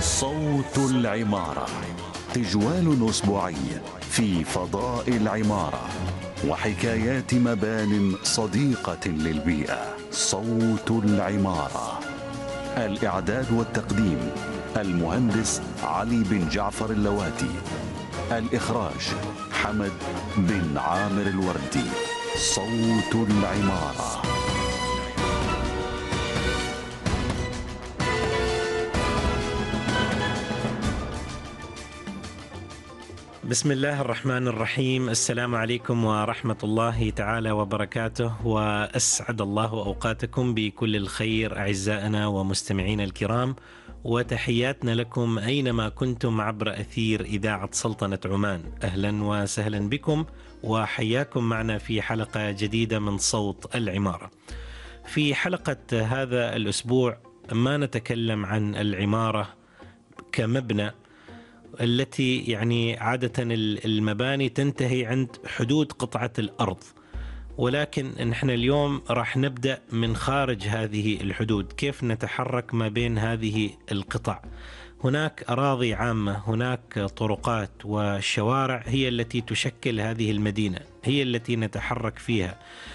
صوت العمارة، تجوال أسبوعي في فضاء العمارة وحكايات مبان صديقة للبيئة. صوت العمارة، الإعداد والتقديم المهندس علي بن جعفر اللواتي، الإخراج حمد بن عامر الوردي. صوت العمارة. بسم الله الرحمن الرحيم. السلام عليكم ورحمة الله تعالى وبركاته، وأسعد الله أوقاتكم بكل الخير أعزائنا ومستمعين الكرام، وتحياتنا لكم أينما كنتم عبر أثير إذاعة سلطنة عمان. أهلا وسهلا بكم وحياكم معنا في حلقة جديدة من صوت العمارة. في حلقة هذا الأسبوع ما نتكلم عن العمارة كمبنى التي يعني عادة المباني تنتهي عند حدود قطعة الأرض، ولكن نحن اليوم راح نبدأ من خارج هذه الحدود، كيف نتحرك ما بين هذه القطع. هناك أراضي عامة، هناك طرقات وشوارع هي التي تشكل هذه المدينة، هي التي نتحرك فيها،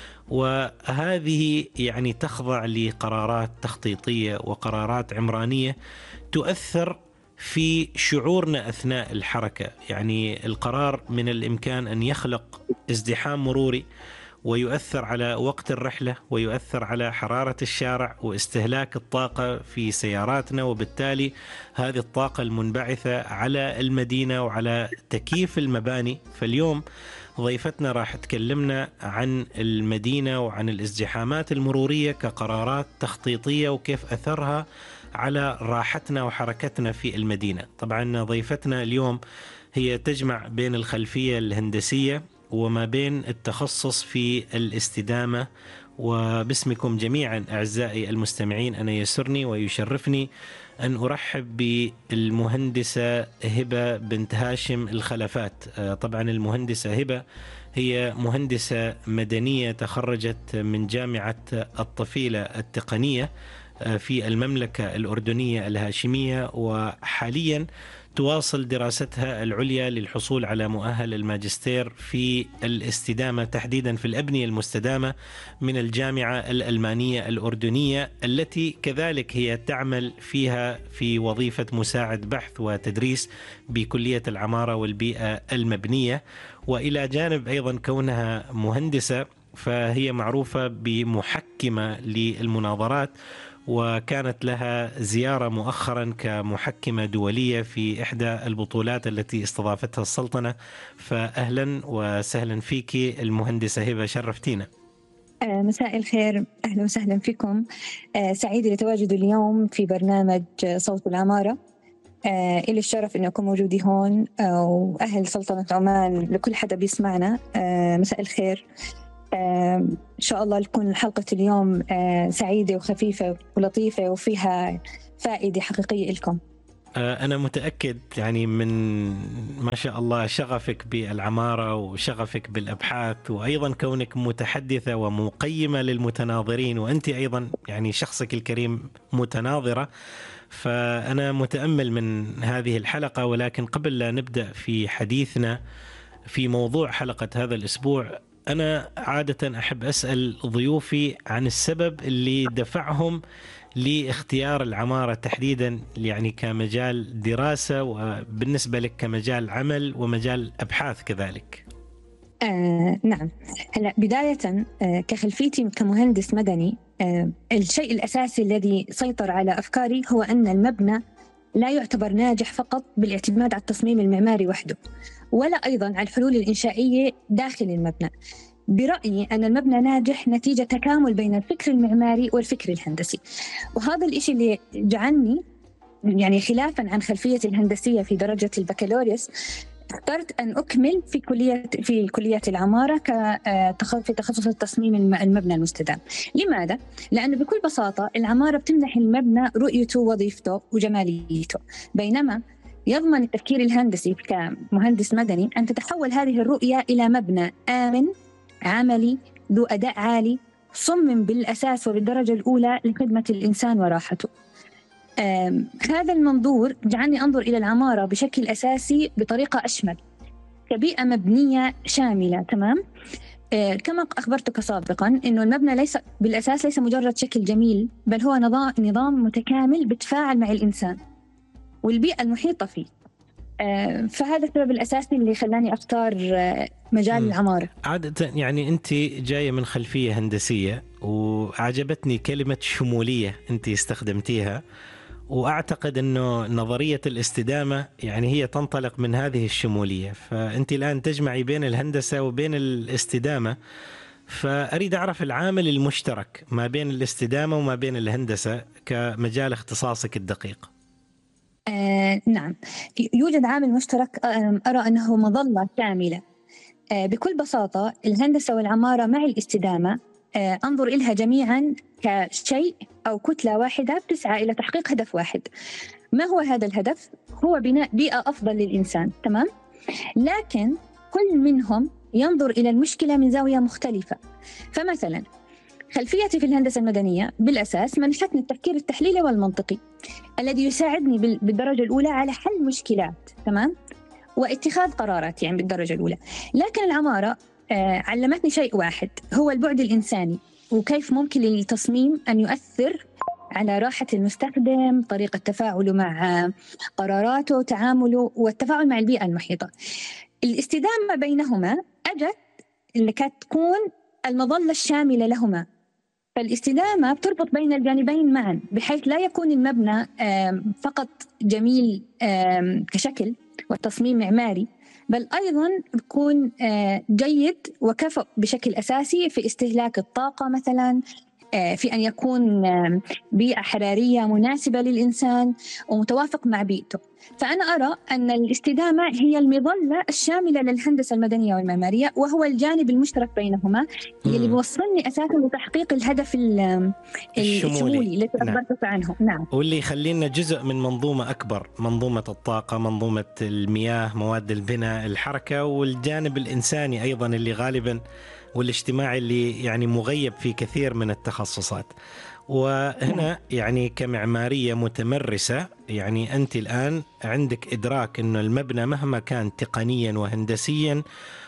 وهذه يعني تخضع لقرارات تخطيطية وقرارات عمرانية تؤثر في شعورنا أثناء الحركة. يعني القرار من الإمكان أن يخلق ازدحام مروري ويؤثر على وقت الرحلة ويؤثر على حرارة الشارع واستهلاك الطاقة في سياراتنا، وبالتالي هذه الطاقة المنبعثة على المدينة وعلى تكييف المباني. فاليوم ضيفتنا راح تكلمنا عن المدينة وعن الازدحامات المرورية كقرارات تخطيطية وكيف أثرها على راحتنا وحركتنا في المدينة. طبعا ضيفتنا اليوم هي تجمع بين الخلفية الهندسية وما بين التخصص في الاستدامة. وباسمكم جميعا أعزائي المستمعين أنا يسرني ويشرفني أن أرحب بالمهندسة هبة بنت هاشم الخلفات. طبعا المهندسة هبة هي مهندسة مدنية تخرجت من جامعة الطفيلة التقنية في المملكة الأردنية الهاشمية، وحاليا تواصل دراستها العليا للحصول على مؤهل الماجستير في الاستدامة، تحديدا في الأبنية المستدامة من الجامعة الألمانية الأردنية، التي كذلك هي تعمل فيها في وظيفة مساعد بحث وتدريس بكلية العمارة والبيئة المبنية. وإلى جانب أيضا كونها مهندسة فهي معروفة بمحكمة للمناظرات، وكانت لها زيارة مؤخرا كمحكمة دولية في إحدى البطولات التي استضافتها السلطنة. فأهلا وسهلا فيك المهندسة هبة، شرفتينا. مساء الخير، أهلا وسهلا فيكم. سعيدة لتواجدي اليوم في برنامج صوت العمارة. إلي الشرف أن أكون موجودة هون، وأهل سلطنة عمان لكل حدا بيسمعنا مساء الخير. إن شاء الله تكون حلقة اليوم سعيدة وخفيفة ولطيفة وفيها فائدة حقيقية لكم. أنا متأكد يعني من ما شاء الله شغفك بالعمارة وشغفك بالأبحاث، وأيضا كونك متحدثة ومقيمة للمتناظرين، وأنت أيضا يعني شخصك الكريم متناظرة. فأنا متأمل من هذه الحلقة. ولكن قبل لا نبدأ في حديثنا في موضوع حلقة هذا الأسبوع، أنا عادة أحب أسأل ضيوفي عن السبب اللي دفعهم لاختيار العمارة تحديدا، يعني كمجال دراسة، وبالنسبة لك كمجال عمل ومجال أبحاث كذلك. نعم، هلا بداية كخلفيتي كمهندس مدني، الشيء الأساسي الذي سيطر على أفكاري هو أن المبنى لا يعتبر ناجح فقط بالاعتماد على التصميم المعماري وحده، ولا أيضاً على الحلول الإنشائية داخل المبنى. برأيي أن المبنى ناجح نتيجة تكامل بين الفكر المعماري والفكر الهندسي، وهذا الإشي اللي جعلني يعني خلافاً عن خلفيتي الهندسية في درجة البكالوريوس اخترت أن أكمل في كلية العمارة في تخصص التصميم المبنى المستدام. لماذا؟ لأنه بكل بساطة العمارة بتمنح المبنى رؤيته ووظيفته وجماليته، بينما يضمن التفكير الهندسي كمهندس مدني أن تتحول هذه الرؤية إلى مبنى آمن عملي ذو أداء عالي، صمم بالأساس وبالدرجة الأولى لخدمة الإنسان وراحته. هذا المنظور جعلني أنظر إلى العمارة بشكل أساسي بطريقة أشمل، كبيئة مبنية شاملة. تمام. كما أخبرتك سابقا إنه المبنى ليس بالأساس ليس مجرد شكل جميل، بل هو نظام متكامل بتفاعل مع الإنسان والبيئة المحيطة فيه. فهذا السبب الأساسي اللي خلاني أختار مجال العمارة. عادة يعني أنت جاية من خلفية هندسية، وعجبتني كلمة شمولية أنت استخدمتيها، وأعتقد أنه نظرية الاستدامة يعني هي تنطلق من هذه الشمولية. فأنت الآن تجمعي بين الهندسة وبين الاستدامة، فأريد أعرف العامل المشترك ما بين الاستدامة وما بين الهندسة كمجال اختصاصك الدقيق. نعم، يوجد عامل مشترك أرى أنه مظلة كاملة. بكل بساطة الهندسة والعمارة مع الاستدامة أنظر إلها جميعا كشيء أو كتلة واحدة بتسعى إلى تحقيق هدف واحد. ما هو هذا الهدف؟ هو بناء بيئة أفضل للإنسان. تمام؟ لكن كل منهم ينظر إلى المشكلة من زاوية مختلفة. فمثلا خلفيتي في الهندسة المدنية بالأساس منحتني التفكير التحليلي والمنطقي الذي يساعدني بالدرجة الأولى على حل مشكلات، تمام، واتخاذ قرارات يعني بالدرجة الأولى. لكن العمارة علمتني شيء واحد، هو البعد الإنساني، وكيف ممكن للتصميم أن يؤثر على راحة المستخدم، طريقة تفاعله مع قراراته، تعامله، والتفاعل مع البيئة المحيطة. الاستدامة بينهما أجت لكي تكون المظلة الشاملة لهما. فالاستدامة بتربط بين الجانبين معا، بحيث لا يكون المبنى فقط جميل كشكل والتصميم معماري، بل أيضا يكون جيد وكفؤ بشكل أساسي في استهلاك الطاقة مثلا، في أن يكون بيئة حرارية مناسبة للإنسان ومتوافق مع بيئته. فأنا أرى أن الاستدامة هي المظلة الشاملة للهندسة المدنية والمعمارية، وهو الجانب المشترك بينهما اللي بيوصلني أساسا لتحقيق الهدف الشمولي اللي تخبرتك عنه. نعم. واللي يخلينا جزء من منظومة أكبر، منظومة الطاقة، منظومة المياه، مواد البناء، الحركة، والجانب الإنساني أيضا اللي غالبا والاجتماعي اللي يعني مغيب في كثير من التخصصات. وهنا يعني كمعمارية متمرسة، يعني أنت الآن عندك إدراك أن المبنى مهما كان تقنيا وهندسيا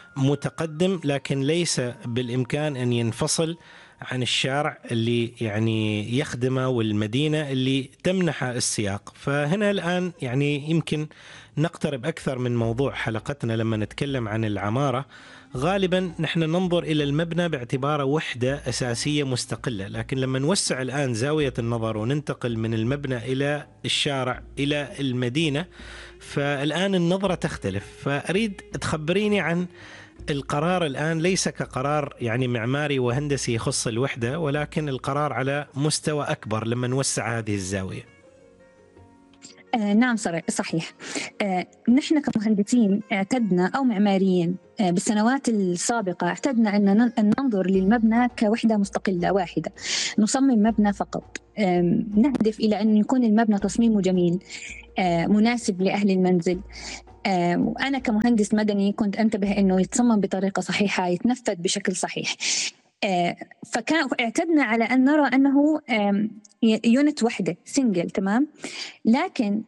متقدم، لكن ليس بالإمكان أن ينفصل عن الشارع اللي يعني يخدمه والمدينة اللي تمنحه السياق. فهنا الآن يعني يمكن نقترب أكثر من موضوع حلقتنا. لما نتكلم عن العمارة غالبا نحن ننظر إلى المبنى باعتباره وحدة أساسية مستقلة، لكن لما نوسع الآن زاوية النظر وننتقل من المبنى إلى الشارع إلى المدينة، فالآن النظرة تختلف. فأريد تخبريني عن القرار الآن، ليس كقرار يعني معماري وهندسي يخص الوحدة، ولكن القرار على مستوى أكبر لما نوسع هذه الزاوية. نعم صحيح. نحن كمهندسين اعتدنا أو معماريين بالسنوات السابقة اعتدنا أن ننظر للمبنى كوحدة مستقلة واحدة، نصمم مبنى فقط، نهدف إلى أن يكون المبنى تصميمه جميل مناسب لأهل المنزل. وأنا كمهندس مدني كنت أنتبه أنه يتصمم بطريقة صحيحة، يتنفذ بشكل صحيح. فكان اعتدنا على أن نرى أنه يونت وحدة سنجل. تمام. لكن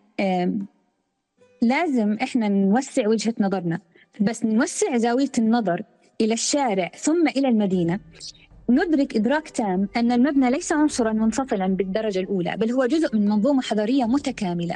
لازم إحنا نوسع وجهة نظرنا، بس نوسع زاوية النظر إلى الشارع ثم إلى المدينة، ندرك إدراك تام أن المبنى ليس عنصراً منفصلاً بالدرجة الأولى، بل هو جزء من منظومة حضارية متكاملة.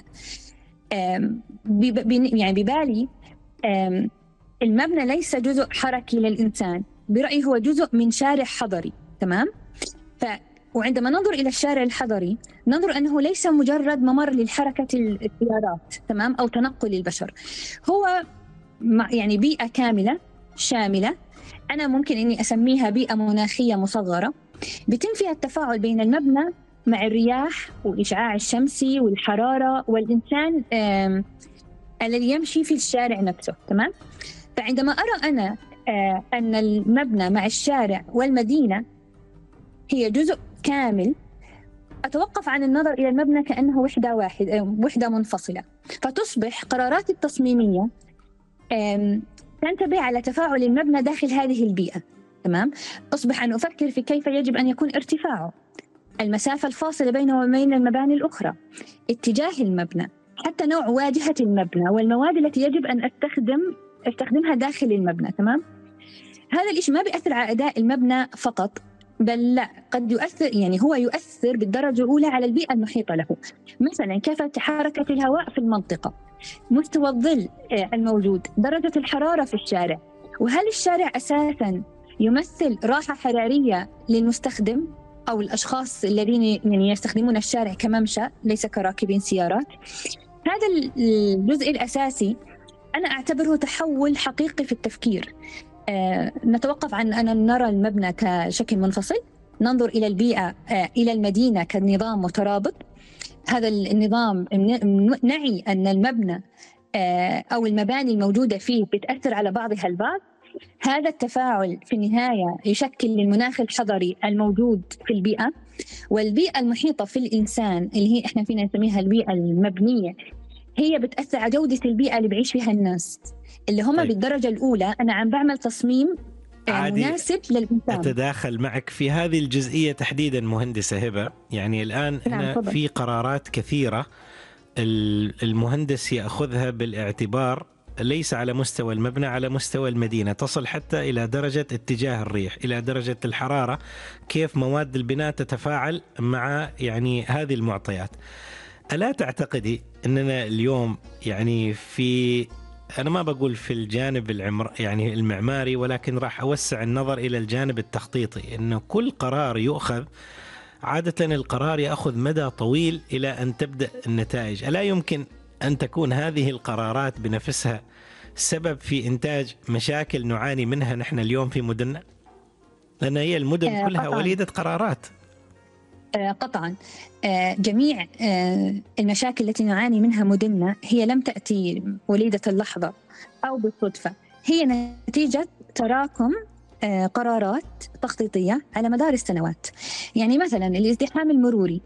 يعني ببالي المبنى ليس جزء حركي للإنسان، برأيي هو جزء من شارع حضري. تمام. وعندما ننظر إلى الشارع الحضري ننظر أنه ليس مجرد ممر للحركة السيارات، تمام، أو تنقل البشر، هو يعني بيئة كاملة شاملة. أنا ممكن أني أسميها بيئة مناخية مصغرة، بيتم فيها التفاعل بين المبنى مع الرياح والإشعاع الشمسي والحرارة والإنسان الذي يمشي في الشارع نفسه. تمام. فعندما أرى أنا أن المبنى مع الشارع والمدينة هي جزء كامل، أتوقف عن النظر إلى المبنى كأنه وحدة منفصلة، فتصبح قراراتي التصميمية تنتبه على تفاعل المبنى داخل هذه البيئة. تمام. أصبح أن أفكر في كيف يجب أن يكون ارتفاعه، المسافة الفاصلة بينه وبين المباني الأخرى، اتجاه المبنى، حتى نوع واجهة المبنى والمواد التي يجب أن أستخدمها داخل المبنى. تمام؟ هذا الإشي ما بيأثر على أداء المبنى فقط، بل لا، قد يؤثر، يعني هو يؤثر بالدرجة الأولى على البيئة المحيطة له. مثلا كيف حركة الهواء في المنطقة، مستوى الظل الموجود، درجة الحرارة في الشارع، وهل الشارع أساسا يمثل راحة حرارية للمستخدم أو الأشخاص الذين يعني يستخدمون الشارع كممشى ليس كراكبين سيارات. هذا الجزء الأساسي أنا أعتبره تحول حقيقي في التفكير. نتوقف عن أن نرى المبنى كشكل منفصل، ننظر إلى البيئة، إلى المدينة كنظام مترابط. هذا النظام نعي أن المبنى أو المباني الموجودة فيه بتأثر على بعضها البعض. هذا التفاعل في النهاية يشكل المناخ الحضري الموجود في البيئة، والبيئة المحيطة في الإنسان اللي هي إحنا فينا نسميها البيئة المبنية، هي بتأثر على جودة البيئة اللي بعيش فيها الناس اللي هم طيب. بالدرجة الأولى أنا عم بعمل تصميم مناسب للإنسان. أتداخل معك في هذه الجزئية تحديدا مهندسة هبة. يعني الآن في قرارات كثيرة المهندس يأخذها بالاعتبار ليس على مستوى المبنى، على مستوى المدينة، تصل حتى إلى درجة اتجاه الريح، إلى درجة الحرارة، كيف مواد البناء تتفاعل مع يعني هذه المعطيات. ألا تعتقدي أننا اليوم يعني أنا ما بقول في الجانب يعني المعماري، ولكن راح أوسع النظر إلى الجانب التخطيطي، أنه كل قرار يؤخذ عادة القرار يأخذ مدى طويل إلى أن تبدأ النتائج. ألا يمكن أن تكون هذه القرارات بنفسها سبب في إنتاج مشاكل نعاني منها نحن اليوم في مدننا؟ لأن هي المدن كلها وليدة قرارات. قطعا. جميع المشاكل التي نعاني منها مدننا هي لم تأتي وليدة اللحظة أو بالصدفة، هي نتيجة تراكم قرارات تخطيطية على مدار السنوات. يعني مثلا الازدحام المروري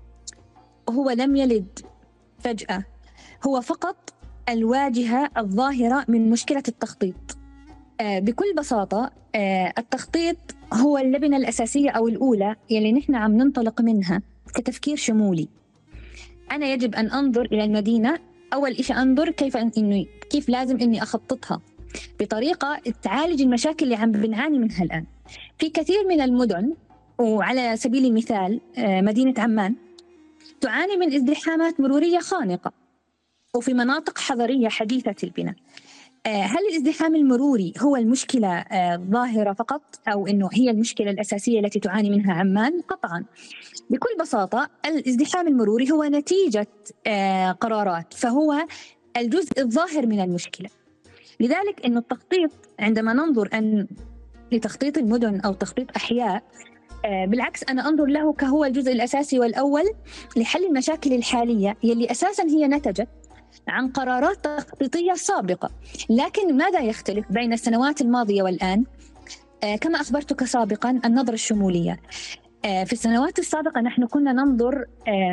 هو لم يلد فجأة، هو فقط الواجهة الظاهرة من مشكلة التخطيط. بكل بساطة التخطيط هو اللبنة الأساسية أو الأولى يلي نحن عم ننطلق منها كتفكير شمولي. أنا يجب أن أنظر إلى المدينة، أول إشي أنظر كيف لازم إني أخططها بطريقة تعالج المشاكل اللي عم بنعاني منها الآن في كثير من المدن. وعلى سبيل المثال مدينة عمان تعاني من ازدحامات مرورية خانقة، وفي مناطق حضرية حديثة البناء. هل الازدحام المروري هو المشكلة الظاهرة فقط، أو أنه هي المشكلة الأساسية التي تعاني منها عمان؟ قطعا. بكل بساطة الازدحام المروري هو نتيجة قرارات، فهو الجزء الظاهر من المشكلة. لذلك أن التخطيط عندما ننظر لتخطيط المدن أو تخطيط أحياء، بالعكس أنا أنظر له كهو الجزء الأساسي والأول لحل المشاكل الحالية يلي أساسا هي نتجت عن قرارات تخطيطية سابقة. لكن ماذا يختلف بين السنوات الماضية والآن؟ كما أخبرتك سابقا، النظرة الشمولية. في السنوات السابقة نحن كنا ننظر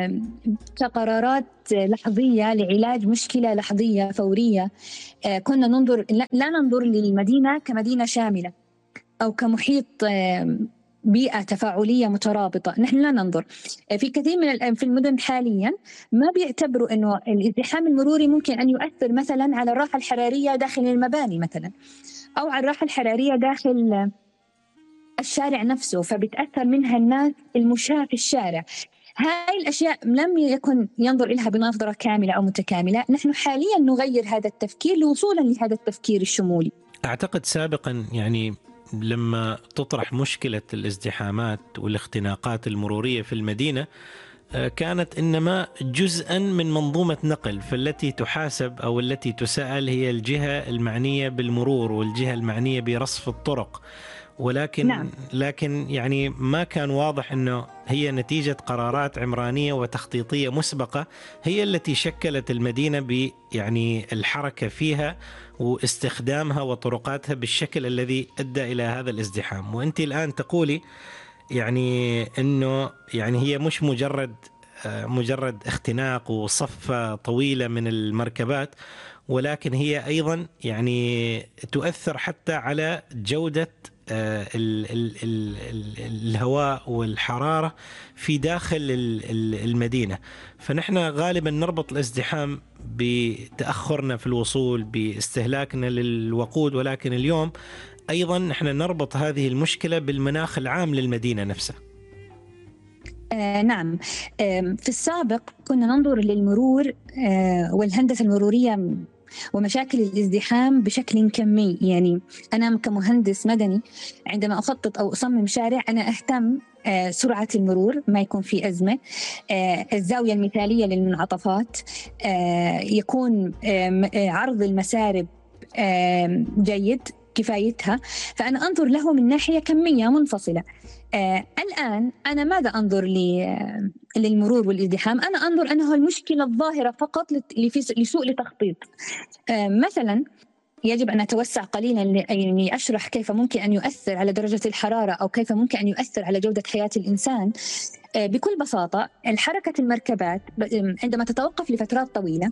كقرارات لحظية لعلاج مشكلة لحظية فورية. كنا ننظر لا ننظر للمدينة كمدينة شاملة أو كمحيط بيئة تفاعلية مترابطة. نحن لا ننظر في كثير في المدن حاليا ما بيعتبروا أنه الازدحام المروري ممكن أن يؤثر مثلا على الراحة الحرارية داخل المباني مثلا، أو على الراحة الحرارية داخل الشارع نفسه، فبتأثر منها الناس المشاة في الشارع. هاي الأشياء لم يكن ينظر إلها بنظرة كاملة أو متكاملة. نحن حاليا نغير هذا التفكير لوصولا لهذا التفكير الشمولي. أعتقد سابقا يعني لما تطرح مشكلة الازدحامات والاختناقات المرورية في المدينة كانت إنما جزءا من منظومة نقل، فالتي تحاسب أو التي تسأل هي الجهة المعنية بالمرور والجهة المعنية برصف الطرق، ولكن نعم. لكن يعني ما كان واضح أنه هي نتيجة قرارات عمرانية وتخطيطية مسبقة هي التي شكلت المدينة يعني الحركة فيها واستخدامها وطرقاتها بالشكل الذي أدى إلى هذا الازدحام. وأنت الآن تقولي يعني أنه يعني هي مش مجرد اختناق وصفة طويلة من المركبات، ولكن هي أيضا يعني تؤثر حتى على جودة الهواء والحرارة في داخل المدينة. فنحن غالبا نربط الازدحام بتأخرنا في الوصول، باستهلاكنا للوقود، ولكن اليوم أيضا نحن نربط هذه المشكلة بالمناخ العام للمدينة نفسها. نعم. في السابق كنا ننظر للمرور والهندسة المرورية ومشاكل الازدحام بشكل كمي. يعني أنا كمهندس مدني عندما أخطط أو أصمم شارع أنا أهتم سرعة المرور، ما يكون في أزمة، الزاوية المثالية للمنعطفات، يكون عرض المسارب جيد كفايتها. فأنا أنظر له من ناحية كمية منفصلة. الآن أنا ماذا أنظر للمرور والازدحام؟ أنا أنظر أنه المشكلة الظاهرة فقط لسوء التخطيط. مثلا يجب أن أتوسع قليلا يعني أشرح كيف ممكن أن يؤثر على درجة الحرارة أو كيف ممكن أن يؤثر على جودة حياة الإنسان. بكل بساطة حركة المركبات عندما تتوقف لفترات طويلة،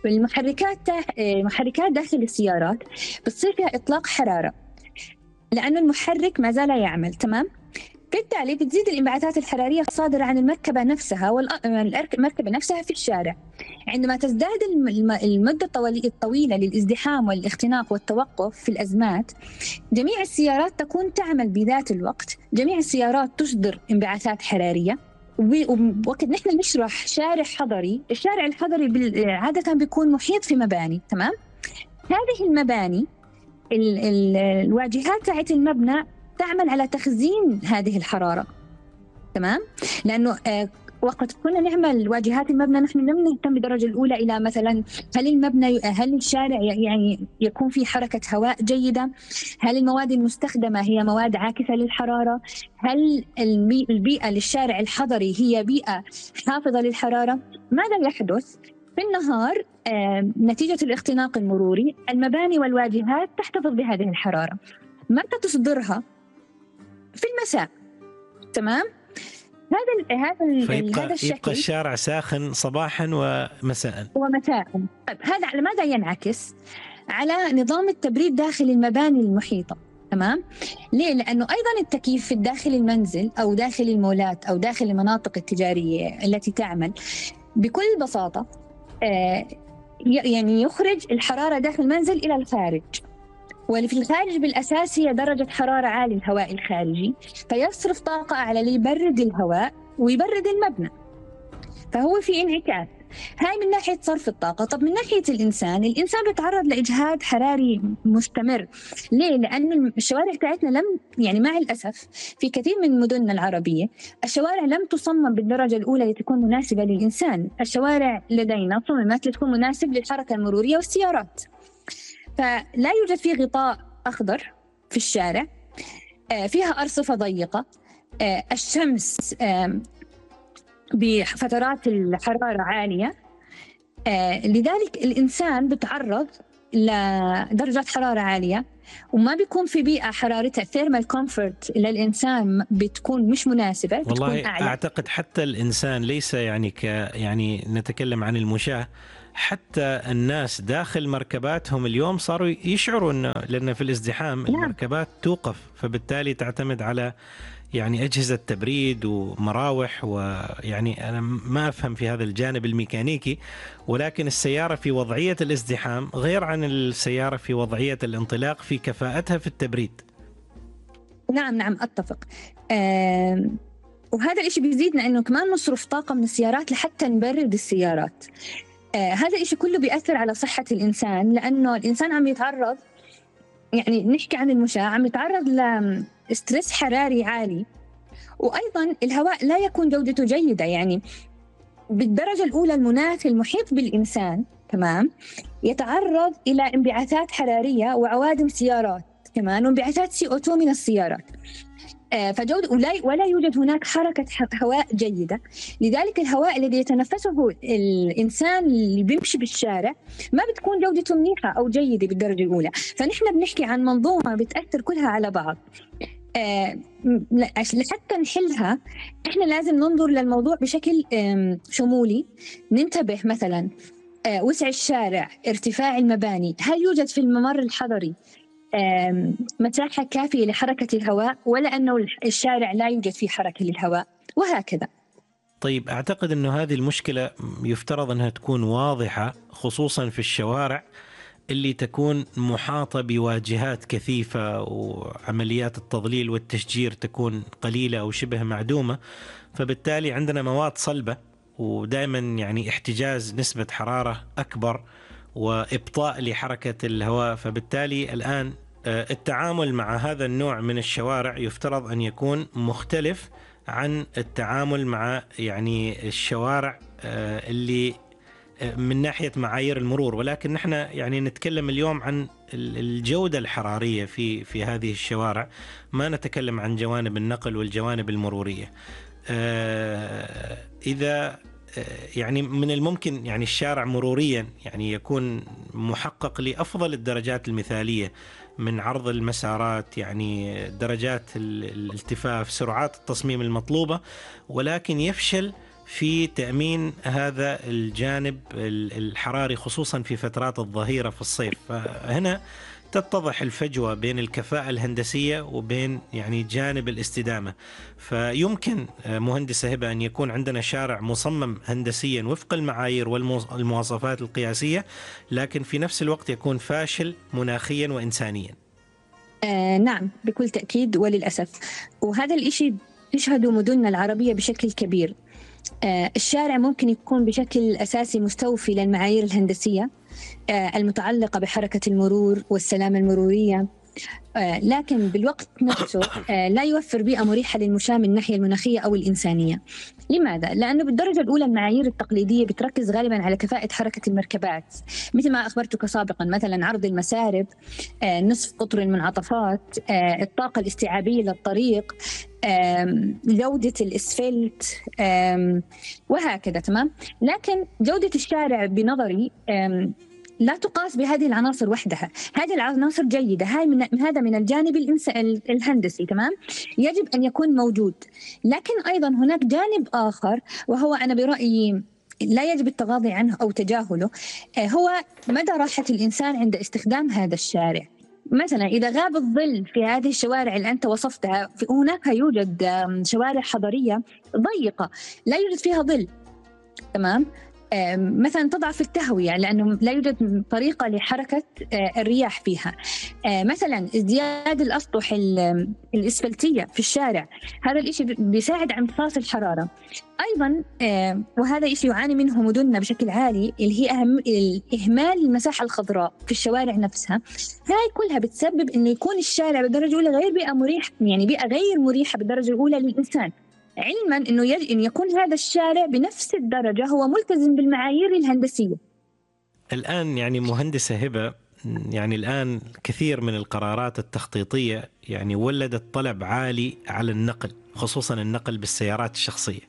المحركات داخل السيارات بتصير فيها إطلاق حرارة لأن المحرك ما زال يعمل، تمام؟ بالتالي بتزيد الانبعاثات الحرارية الصادرة عن المركبة نفسها والمركبة نفسها في الشارع. عندما تزداد المدة الطويلة للازدحام والاختناق والتوقف في الأزمات، جميع السيارات تكون تعمل بذات الوقت، جميع السيارات تصدر انبعاثات حرارية. وقت نحن نشرح شارع حضري، الشارع الحضري عادة بيكون محيط في مباني، تمام؟ هذه المباني الواجهات تاعت المبنى تعمل على تخزين هذه الحرارة، تمام؟ لأنه وقت كنا نعمل واجهات المبنى نحن لم نهتم بالدرجة الأولى إلى مثلا هل الشارع يعني يكون في حركة هواء جيدة، هل المواد المستخدمة هي مواد عاكسة للحرارة، هل البيئة للشارع الحضري هي بيئة حافظة للحرارة. ماذا يحدث؟ في النهار نتيجة الاختناق المروري المباني والواجهات تحتفظ بهذه الحرارة، متى تصدرها؟ في المساء، تمام؟ هذا الشكل يبقى الشارع ساخن صباحا ومساء. طيب هذا على ماذا ينعكس؟ على نظام التبريد داخل المباني المحيطة، تمام؟ ليه؟ لأنه أيضا التكييف في داخل المنزل أو داخل المولات أو داخل المناطق التجارية التي تعمل بكل بساطة يعني يخرج الحرارة داخل المنزل إلى الخارج، واللي في الخارج بالأساس هي درجة حرارة عالية الهواء الخارجي، فيصرف طاقة أعلى ليبرد الهواء ويبرد المبنى، فهو في انعكاس. هاي من ناحية صرف الطاقة. طب من ناحية الإنسان بيتعرض لإجهاد حراري مستمر. ليه؟ لأن الشوارع بتاعتنا يعني مع الأسف في كثير من مدننا العربية الشوارع لم تصمم بالدرجة الأولى لتكون مناسبة للإنسان. الشوارع لدينا صممت لتكون مناسب للحركة المرورية والسيارات، فلا يوجد فيه غطاء أخضر في الشارع، فيها أرصفة ضيقة، الشمس بفترات الحرارة عالية، لذلك الإنسان بتعرض لدرجة حرارة عالية وما بيكون في بيئة حرارتها ثيرمال كومفورت للإنسان بتكون مش مناسبة، بتكون والله أعلى. أعتقد حتى الإنسان ليس يعني نتكلم عن المشاة، حتى الناس داخل مركباتهم اليوم صاروا يشعروا أنه لأن في الازدحام المركبات توقف، فبالتالي تعتمد على يعني أجهزة تبريد ومراوح، ويعني أنا ما أفهم في هذا الجانب الميكانيكي، ولكن السيارة في وضعية الازدحام غير عن السيارة في وضعية الانطلاق في كفاءتها في التبريد. نعم أتفق. وهذا الإشي بيزيدنا أنه كمان نصرف طاقة من السيارات لحتى نبرد السيارات. هذا الإشي كله بيأثر على صحة الإنسان، لأنه الإنسان عم يتعرض، يعني نحكي عن المشاة، عم يتعرض لاسترس حراري عالي، وأيضا الهواء لا يكون جودته جيدة. يعني بالدرجة الأولى المناخ المحيط بالإنسان، تمام، يتعرض إلى انبعاثات حرارية وعوادم سيارات كمان وانبعاثات CO2 من السيارات، ولا يوجد هناك حركة هواء جيدة. لذلك الهواء الذي يتنفسه الإنسان اللي بيمشي بالشارع ما بتكون جودته منيحة أو جيدة بالدرجة الأولى. فنحن بنحكي عن منظومة بتأثر كلها على بعض. لحتى نحلها إحنا لازم ننظر للموضوع بشكل شمولي، ننتبه مثلا وسع الشارع، ارتفاع المباني، هل يوجد في الممر الحضري مساحة كافية لحركة الهواء، ولا أنه الشارع لا يوجد فيه حركة للهواء، وهكذا. طيب، أعتقد أنه هذه المشكلة يفترض أنها تكون واضحة، خصوصا في الشوارع اللي تكون محاطة بواجهات كثيفة، وعمليات التضليل والتشجير تكون قليلة أو شبه معدومة، فبالتالي عندنا مواد صلبة، ودائما يعني احتجاز نسبة حرارة أكبر وإبطاء لحركة الهواء. فبالتالي الآن التعامل مع هذا النوع من الشوارع يفترض أن يكون مختلف عن التعامل مع يعني الشوارع اللي من ناحية معايير المرور، ولكن نحن يعني نتكلم اليوم عن الجودة الحرارية في هذه الشوارع، ما نتكلم عن جوانب النقل والجوانب المرورية. إذا يعني من الممكن يعني الشارع مروريا يعني يكون محقق لأفضل الدرجات المثالية من عرض المسارات، يعني درجات الالتفاف، سرعات التصميم المطلوبة، ولكن يفشل في تأمين هذا الجانب الحراري خصوصا في فترات الظهيرة في الصيف. فهنا تتضح الفجوة بين الكفاءة الهندسية وبين يعني جانب الاستدامة. فيمكن مهندسة هبة أن يكون عندنا شارع مصمم هندسيا وفق المعايير والمواصفات القياسية، لكن في نفس الوقت يكون فاشل مناخيا وإنسانيا. نعم بكل تأكيد وللأسف، وهذا الإشي تشهده مدننا العربية بشكل كبير. الشارع ممكن يكون بشكل أساسي مستوفي للمعايير الهندسية المتعلقة بحركة المرور والسلامة المرورية، لكن بالوقت نفسه لا يوفر بيئة مريحة للمشاة من الناحية المناخية أو الإنسانية. لماذا؟ لأنه بالدرجة الأولى المعايير التقليدية بتركز غالبا على كفاءة حركة المركبات، مثل ما أخبرتك سابقا، مثلا عرض المسارب، نصف قطر المنعطفات، الطاقة الاستيعابية للطريق، جودة الإسفلت، وهكذا. تمام. لكن جودة الشارع بنظري لا تقاس بهذه العناصر وحدها. هذه العناصر جيدة، هذا من الجانب الهندسي. تمام. يجب أن يكون موجود، لكن أيضا هناك جانب آخر، وهو أنا برأيي لا يجب التغاضي عنه أو تجاهله، هو مدى راحة الإنسان عند استخدام هذا الشارع. مثلا إذا غاب الظل في هذه الشوارع اللي أنت وصفتها، هناك يوجد شوارع حضرية ضيقة لا يوجد فيها ظل. تمام. مثلا تضعف التهوية لأنه لا يوجد طريقة لحركة الرياح فيها. مثلا ازدياد الأسطح الإسفلتية في الشارع، هذا الإشي بيساعد على امتصاص الحرارة أيضا. وهذا إشي يعاني منه مدننا بشكل عالي، اللي هي إهمال المساحة الخضراء في الشوارع نفسها. هاي كلها بتسبب إنه يكون الشارع بالدرجة الأولى غير بيئة مريحة، يعني بيئة غير مريحة بالدرجة الأولى للإنسان، علما أنه يجب أن يكون هذا الشارع بنفس الدرجة هو ملتزم بالمعايير الهندسية. الآن يعني مهندسة هبة، يعني الآن كثير من القرارات التخطيطية يعني ولدت طلب عالي على النقل، خصوصا النقل بالسيارات الشخصية،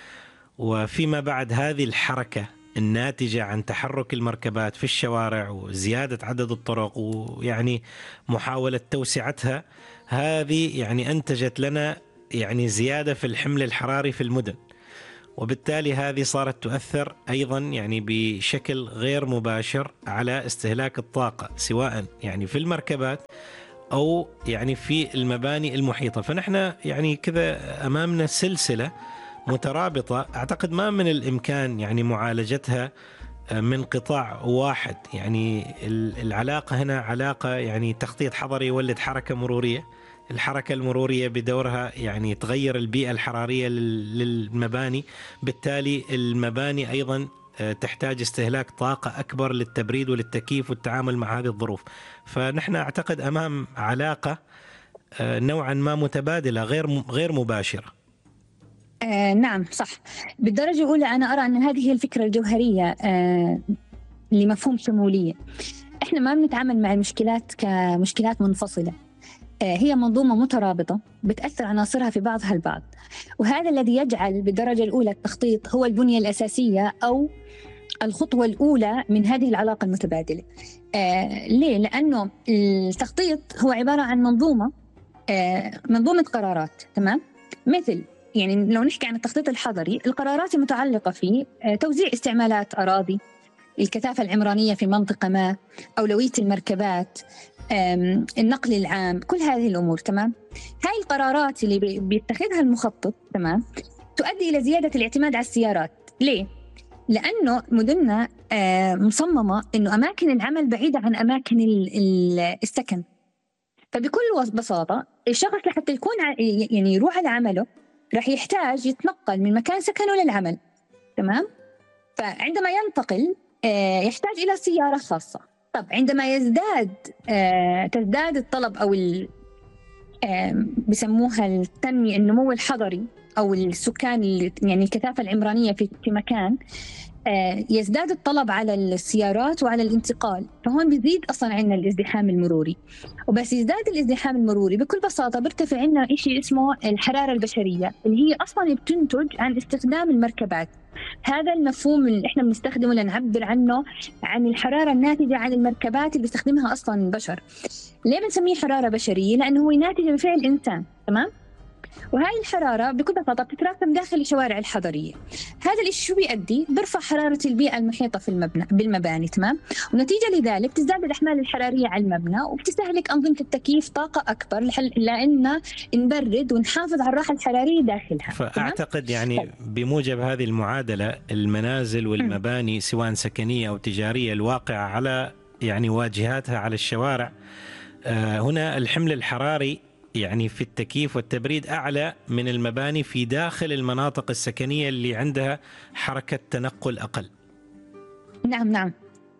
وفيما بعد هذه الحركة الناتجة عن تحرك المركبات في الشوارع وزيادة عدد الطرق ويعني محاولة توسعتها، هذه يعني أنتجت لنا يعني زيادة في الحمل الحراري في المدن، وبالتالي هذه صارت تؤثر أيضا يعني بشكل غير مباشر على استهلاك الطاقة، سواء يعني في المركبات أو يعني في المباني المحيطة. فنحن يعني كذا أمامنا سلسلة مترابطة، أعتقد ما من الإمكان يعني معالجتها من قطاع واحد. يعني العلاقة هنا علاقة يعني تخطيط حضري يولد حركة مرورية، الحركة المرورية بدورها يعني تغير البيئة الحرارية للمباني، بالتالي المباني أيضا تحتاج استهلاك طاقة أكبر للتبريد وللتكييف والتعامل مع هذه الظروف. فنحن أعتقد أمام علاقة نوعا ما متبادلة غير مباشرة. نعم صح. بالدرجة الأولى أنا أرى أن هذه هي الفكرة الجوهرية لمفهوم شمولية. إحنا ما بنتعامل مع المشكلات كمشكلات منفصلة، هي منظومة مترابطة بتأثر عناصرها في بعضها البعض، وهذا الذي يجعل بالدرجة الأولى التخطيط هو البنية الأساسية أو الخطوة الأولى من هذه العلاقة المتبادلة. ليه؟ لأنه التخطيط هو عبارة عن منظومة قرارات. تمام؟ مثل يعني لو نحكي عن التخطيط الحضري، القرارات المتعلقة في توزيع استعمالات أراضي، الكثافة العمرانية في منطقة ما، أولوية المركبات، النقل العام، كل هذه الأمور. تمام. هاي القرارات اللي بيتخذها المخطط تمام تؤدي إلى زيادة الاعتماد على السيارات. ليه؟ لأنه مدننا مصممة إنه أماكن العمل بعيدة عن أماكن السكن، فبكل بساطة الشخص لحتى يكون يعني يروح على عمله راح يحتاج يتنقل من مكان سكنه للعمل. تمام. فعندما ينتقل يحتاج إلى سيارة خاصة. طب عندما تزداد الطلب أو بسموها التنمية، النمو الحضري أو السكان يعني الكثافة العمرانية في مكان، يزداد الطلب على السيارات وعلى الانتقال، فهون بيزيد أصلا عندنا الازدحام المروري. وبس يزداد الازدحام المروري بكل بساطة بيرتفع عندنا إشي اسمه الحرارة البشرية، اللي هي أصلا بتنتج عن استخدام المركبات. هذا المفهوم اللي احنا بنستخدمه لنعبر عنه عن الحرارة الناتجة عن المركبات اللي بيستخدمها أصلا البشر. ليه بنسميه حرارة بشرية؟ لأنه هو ناتج من فعل الإنسان. تمام. وهاي الحرارة بكل بساطة بتتراكم داخل الشوارع الحضرية. هذا الشيء شو بيؤدي؟ برفع حرارة البيئة المحيطة في بالمباني. تمام. ونتيجة لذلك تزداد الأحمال الحرارية على المبنى، وبتستهلك أنظمة التكييف طاقة أكبر لأن نبرد ونحافظ على الراحة الحرارية داخلها. فأعتقد يعني بموجب هذه المعادلة المنازل والمباني سواء سكنية أو تجارية الواقعة على يعني واجهاتها على الشوارع، هنا الحمل الحراري يعني في التكييف والتبريد أعلى من المباني في داخل المناطق السكنية اللي عندها حركة تنقل أقل. نعم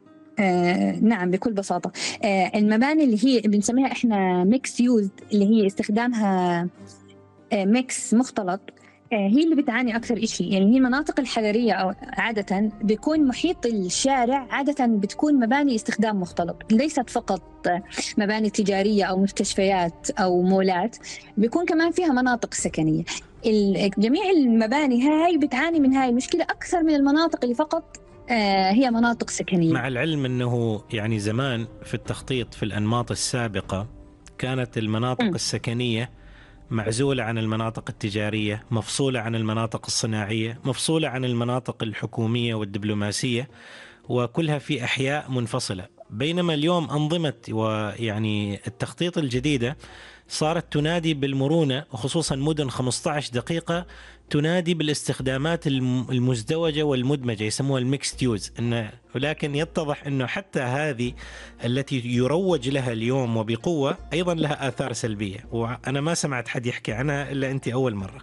نعم بكل بساطة. المباني اللي هي بنسميها إحنا ميكس يوز، اللي هي استخدامها ميكس مختلط، هي اللي بتعاني أكثر إشي. يعني هي المناطق الحضرية أو عادة بيكون محيط الشارع عادة بتكون مباني استخدام مختلط، ليست فقط مباني تجارية أو مستشفيات أو مولات، بيكون كمان فيها مناطق سكنية. جميع المباني هاي بتعاني من هاي المشكلة أكثر من المناطق اللي فقط هي مناطق سكنية. مع العلم أنه يعني زمان في التخطيط في الأنماط السابقة كانت المناطق السكنية معزولة عن المناطق التجارية، مفصولة عن المناطق الصناعية، مفصولة عن المناطق الحكومية والدبلوماسية، وكلها في أحياء منفصلة. بينما اليوم أنظمة ويعني التخطيط الجديدة صارت تنادي بالمرونة، وخصوصا مدن 15 دقيقة تنادي بالاستخدامات المزدوجة والمدمجة، يسموها الميكست يوز. ولكن يتضح أنه حتى هذه التي يروج لها اليوم وبقوة أيضا لها آثار سلبية، وأنا ما سمعت حد يحكي عنها إلا أنت أول مرة.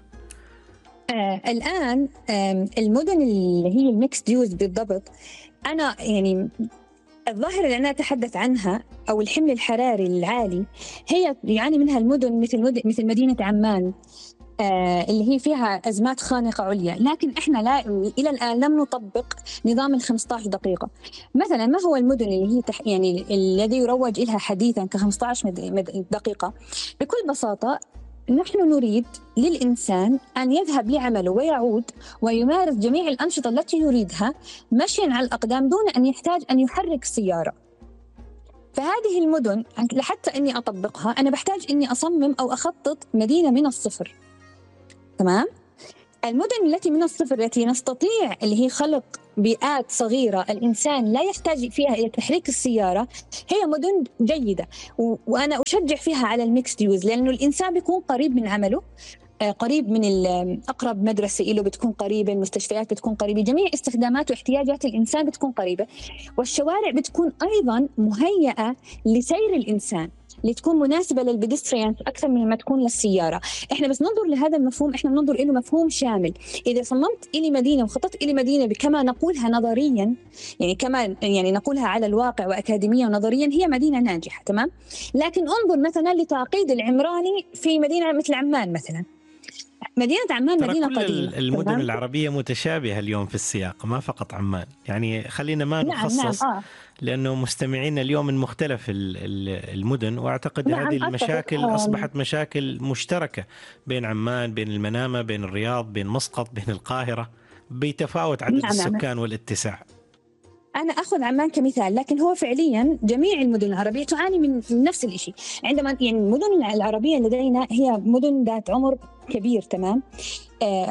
الآن المدن اللي هي الميكست يوز بالضبط، أنا يعني الظاهرة اللي أنا أتحدث عنها أو الحمل الحراري العالي هي يعني منها المدن مثل مدينة عمان، اللي هي فيها أزمات خانقة عليا. لكن إحنا إلى الآن لم نطبق نظام 15 دقيقة. مثلا ما هو المدن اللي هي يعني الذي يروج لها حديثا ك15 دقيقة؟ بكل بساطة نحن نريد للإنسان أن يذهب لعمله ويعود ويمارس جميع الأنشطة التي يريدها مشيا على الأقدام دون أن يحتاج أن يحرك سيارة. فهذه المدن لحتى أني أطبقها أنا بحتاج أني أصمم أو أخطط مدينة من الصفر. تمام؟ المدن التي من الصفر التي نستطيع اللي هي خلق بيئات صغيرة الإنسان لا يحتاج فيها إلى تحريك السيارة هي مدن جيدة، وأنا أشجع فيها على الميكس يوز، لأنه الإنسان بيكون قريب من عمله، قريب من أقرب مدرسة له بتكون قريبة، المستشفيات بتكون قريبة، جميع استخدامات واحتياجات الإنسان بتكون قريبة، والشوارع بتكون أيضا مهيئة لسير الإنسان لتكون مناسبة للبيدستريانز أكثر من ما تكون للسيارة. إحنا بس ننظر لهذا المفهوم، إحنا ننظر إله مفهوم شامل. إذا صممت إلي مدينة وخططت إلي مدينة كما نقولها نظريا، يعني كما يعني نقولها على الواقع وأكاديميا ونظريا، هي مدينة ناجحة. تمام. لكن انظر مثلا لتعقيد العمراني في مدينة مثل عمان مثلا. مدينة عمان مدينة قديمة. المدن العربية متشابهة اليوم في السياق، ما فقط عمان. يعني خلينا ما نخصص لأنه مستمعين اليوم من مختلف المدن، وأعتقد هذه المشاكل أصبحت مشاكل مشتركة بين عمان، بين المنامة، بين الرياض، بين مسقط، بين القاهرة، بيتفاوت عدد السكان والاتساع. أنا أخذ عمان كمثال، لكن هو فعليا جميع المدن العربية تعاني من نفس الشيء. عندما يعني المدن العربية لدينا هي مدن ذات عمر كبير. تمام.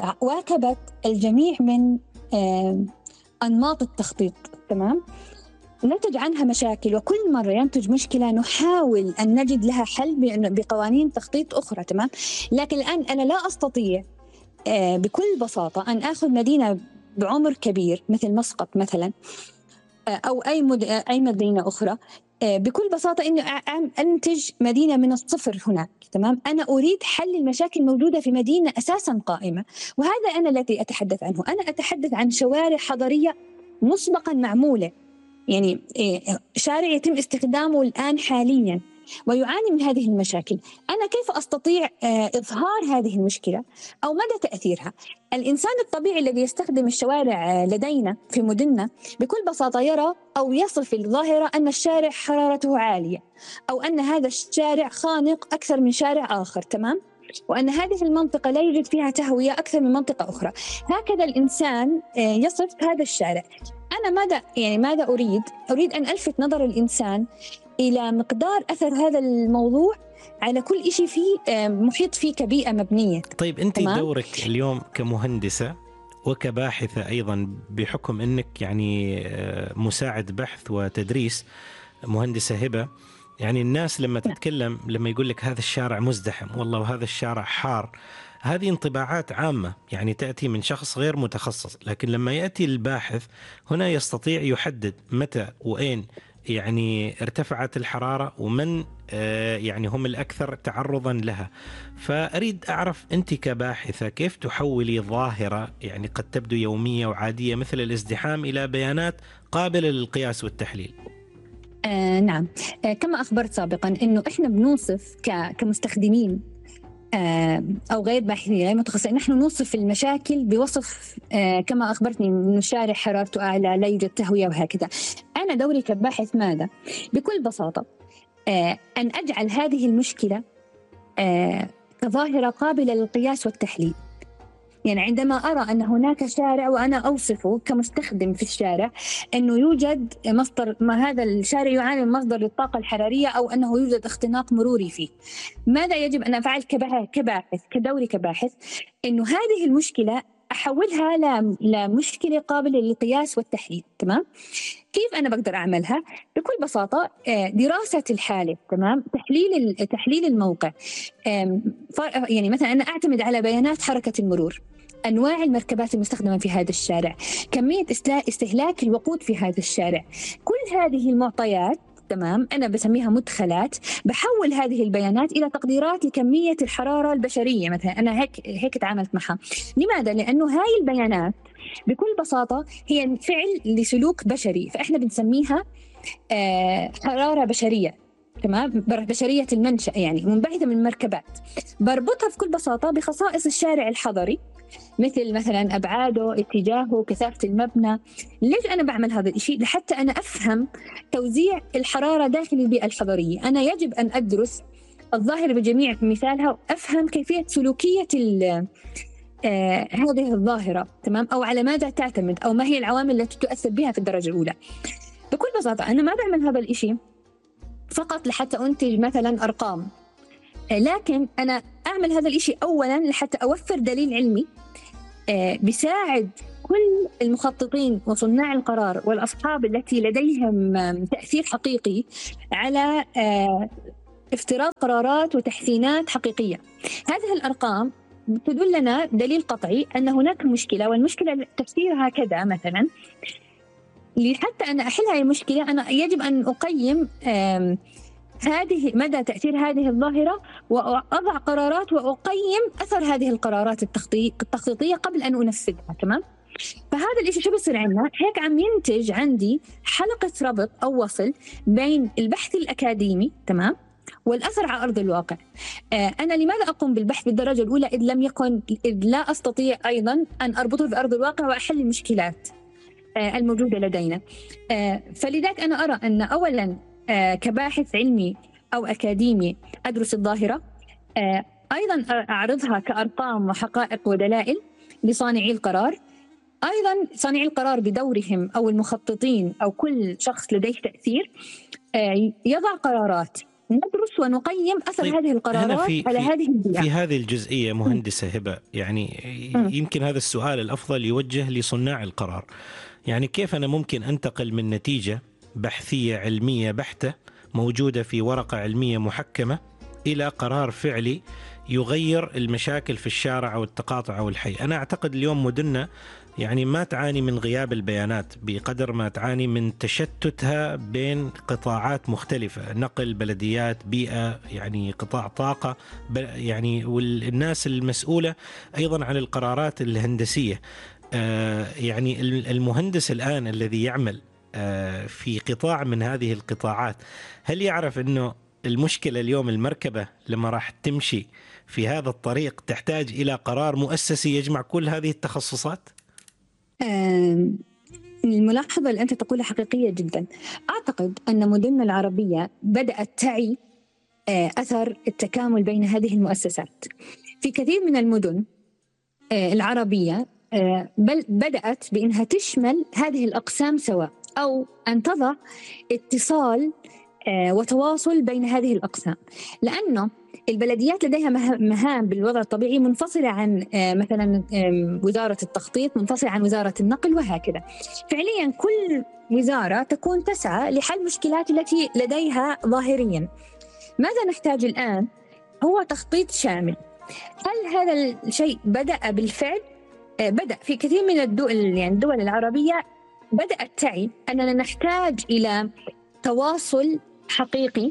واكبت الجميع من أنماط التخطيط. تمام. نتج عنها مشاكل، وكل مرة ينتج مشكلة نحاول أن نجد لها حل بقوانين تخطيط أخرى. تمام. لكن الآن أنا لا أستطيع بكل بساطة أن أخذ مدينة بعمر كبير مثل مسقط مثلا، أو أي مدينة أخرى، بكل بساطة إنه أنتج مدينة من الصفر هناك. تمام. أنا أريد حل المشاكل الموجودة في مدينة أساسا قائمة، وهذا أنا الذي أتحدث عنه. أنا أتحدث عن شوارع حضرية مسبقا معمولة، يعني شارع يتم استخدامه الآن حاليا ويعاني من هذه المشاكل. أنا كيف أستطيع إظهار هذه المشكلة أو مدى تأثيرها؟ الإنسان الطبيعي الذي يستخدم الشوارع لدينا في مدننا بكل بساطة يرى أو يصف الظاهرة أن الشارع حرارته عالية، أو أن هذا الشارع خانق أكثر من شارع آخر. تمام. وأن هذه المنطقة لا يوجد فيها تهوية أكثر من منطقة أخرى. هكذا الإنسان يصف هذا الشارع. أنا ماذا أريد أن ألفت نظر الإنسان إلى مقدار أثر هذا الموضوع على كل شيء فيه محيط فيه كبيئة مبنية. طيب أنت دورك اليوم كمهندسة وكباحثة أيضا، بحكم أنك يعني مساعد بحث وتدريس، مهندسة هبة، يعني الناس لما تتكلم، لما يقول لك هذا الشارع مزدحم والله وهذا الشارع حار، هذه انطباعات عامة يعني تأتي من شخص غير متخصص. لكن لما يأتي الباحث هنا يستطيع يحدد متى وين يعني ارتفعت الحرارة ومن يعني هم الأكثر تعرضا لها. فأريد أعرف أنت كباحثة كيف تحولي ظاهرة يعني قد تبدو يومية وعادية مثل الازدحام إلى بيانات قابلة للقياس والتحليل. نعم. كما أخبرت سابقا أنه إحنا بنوصف كمستخدمين أو غير باحثين غير متخصصين، نحن نوصف المشاكل بوصف كما أخبرتني من الشارع حرارته أعلى، لا يوجد تهوية وهكذا. أنا دوري كباحث ماذا؟ بكل بساطة أن أجعل هذه المشكلة كظاهرة قابلة للقياس والتحليل. يعني عندما أرى أن هناك شارع وأنا أوصفه كمستخدم في الشارع أنه يوجد مصدر، ما هذا الشارع يعاني من مصدر للطاقة الحرارية أو أنه يوجد اختناق مروري فيه، ماذا يجب أن أفعل كباحث كدوري كباحث؟ أنه هذه المشكلة أحولها لمشكلة قابلة للقياس والتحليل. تمام. كيف أنا بقدر أعملها؟ بكل بساطة دراسة الحالة. تمام. تحليل الموقع. يعني مثلا أنا أعتمد على بيانات حركة المرور، أنواع المركبات المستخدمة في هذا الشارع، كمية استهلاك الوقود في هذا الشارع، كل هذه المعطيات. تمام. أنا بسميها مدخلات، بحول هذه البيانات إلى تقديرات لكمية الحرارة البشرية مثلا. أنا هيك تعاملت معها. لماذا؟ لأنه هاي البيانات بكل بساطة هي فعل لسلوك بشري، فإحنا بنسميها حرارة بشرية. تمام. بشرية المنشأ، يعني منبعثة من مركبات. بربطها بكل بساطة بخصائص الشارع الحضري، مثلا أبعاده، اتجاهه، كثافة المبنى. ليش أنا بعمل هذا الشيء؟ لحتى أنا أفهم توزيع الحرارة داخل البيئة الحضرية. أنا يجب أن أدرس الظاهرة بجميع مثالها وأفهم كيفية سلوكية هذه الظاهرة. تمام. أو على ماذا تعتمد، أو ما هي العوامل التي تؤثر بها في الدرجة الأولى. بكل بساطة أنا ما بعمل هذا الشيء فقط لحتى أنتج مثلا أرقام، لكن أنا أعمل هذا الشيء أولا لحتى أوفر دليل علمي بيساعد كل المخططين وصناع القرار والأصحاب التي لديهم تأثير حقيقي على افتراض قرارات وتحسينات حقيقية. هذه الأرقام تدلنا دليل قطعي أن هناك مشكلة، والمشكلة تفسيرها كذا مثلا. لحتى أنا أحل هذه المشكلة أنا يجب أن أقيم هذه مدى تأثير هذه الظاهرة، وأضع قرارات وأقيم أثر هذه القرارات التخطيطية قبل أن أنفذها. تمام. فهذا الإشي شو بيصير عندنا؟ هيك عم ينتج عندي حلقة ربط أو وصل بين البحث الأكاديمي، تمام، والأثر على أرض الواقع. أنا لماذا أقوم بالبحث بالدرجة الأولى إذ لا أستطيع أيضا أن أربطه بأرض الواقع وأحل المشكلات الموجودة لدينا. فلذلك أنا أرى أن أولا كباحث علمي أو أكاديمي أدرس الظاهرة، أيضا أعرضها كأرقام وحقائق ودلائل لصانعي القرار. أيضا صانعي القرار بدورهم أو المخططين أو كل شخص لديه تأثير يضع قرارات، ندرس ونقيم أثر هذه القرارات على هذه البيئة. في هذه الجزئية مهندسة هبة، يعني يمكن هذا السؤال الأفضل يوجه لصناع القرار. يعني كيف أنا ممكن أنتقل من نتيجة بحثية علمية بحتة موجودة في ورقة علمية محكمة إلى قرار فعلي يغير المشاكل في الشارع أو التقاطع أو الحي. أنا أعتقد اليوم مدننا يعني ما تعاني من غياب البيانات بقدر ما تعاني من تشتتها بين قطاعات مختلفة، نقل، بلديات، بيئة، يعني قطاع طاقة، يعني والناس المسؤولة أيضا عن القرارات الهندسية. يعني المهندس الآن الذي يعمل في قطاع من هذه القطاعات، هل يعرف أنه المشكلة اليوم المركبة لما راح تمشي في هذا الطريق تحتاج إلى قرار مؤسسي يجمع كل هذه التخصصات؟ الملاحظة اللي أنت تقولها حقيقية جدا. أعتقد أن مدننا العربية بدأت تعي أثر التكامل بين هذه المؤسسات. في كثير من المدن العربية بل بدأت بأنها تشمل هذه الأقسام سوا، أو أن تضع اتصال وتواصل بين هذه الأقسام، لأنه البلديات لديها مهام بالوضع الطبيعي منفصلة عن مثلا وزارة التخطيط، منفصلة عن وزارة النقل، وهكذا. فعليا كل وزارة تكون تسعى لحل مشكلات التي لديها ظاهريا. ماذا نحتاج الآن هو تخطيط شامل. هل هذا الشيء بدأ بالفعل؟ بدأ في كثير من الدول، يعني الدول العربية بدأت تعي أننا نحتاج إلى تواصل حقيقي